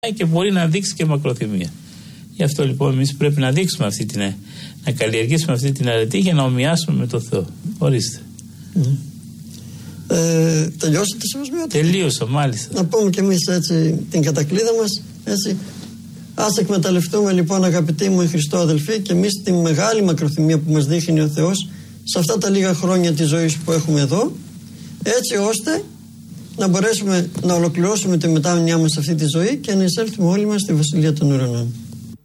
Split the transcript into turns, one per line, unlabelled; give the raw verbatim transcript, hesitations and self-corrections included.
και μπορεί να δείξει και μακροθυμία. Γι' αυτό λοιπόν εμείς πρέπει να δείξουμε αυτή την, να καλλιεργήσουμε αυτή την αρετή για να ομοιάσουμε με το Θεό. Ορίστε.
Mm. Ε, τελειώσατε σεβασμιότητα?
Τελείωσα, μάλιστα.
Να πούμε κι εμείς έτσι την κατακλείδα μας, έτσι. Ας εκμεταλλευτούμε λοιπόν, αγαπητοί μου, οι Χριστό αδελφοί, και εμείς τη μεγάλη μακροθυμία που μας δείχνει ο Θεός σε αυτά τα λίγα χρόνια της ζωής που έχουμε εδώ, έτσι ώστε να μπορέσουμε να ολοκληρώσουμε τη μετάνοιά μας σε αυτή τη ζωή και να εισέλθουμε όλοι μας στη Βασιλεία των Ουρανών.